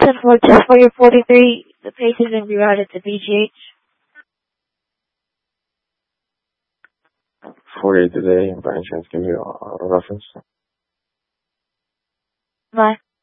for your 43, the patient is going to be routed to BGH. 48 today, by any chance, give me a reference. Bye.